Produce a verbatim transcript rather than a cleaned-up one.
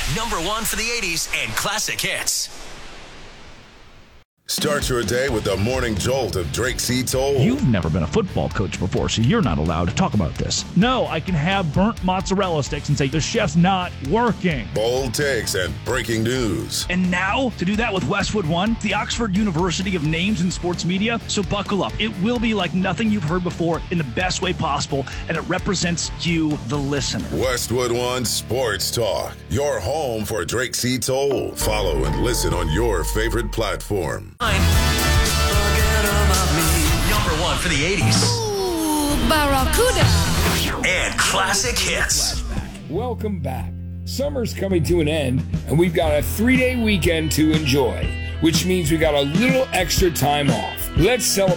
Number one for the eighties and classic hits. Start your day with the morning jolt of Drake C. Toll. You've never been a football coach before, so you're not allowed to talk about this. No, I can have burnt mozzarella sticks and say the chef's not working. Bold takes and breaking news. And now, to do that with Westwood One, the Oxford University of names in sports media. So buckle up. It will be like nothing you've heard before in the best way possible, and it represents you, the listener. Westwood One Sports Talk, your home for Drake C. Toll. Follow and listen on your favorite platform. Number one for the eighties. Ooh, Barracuda. And classic hits. Welcome back. Summer's coming to an end, and we've got a three-day weekend to enjoy, which means we got a little extra time off. Let's celebrate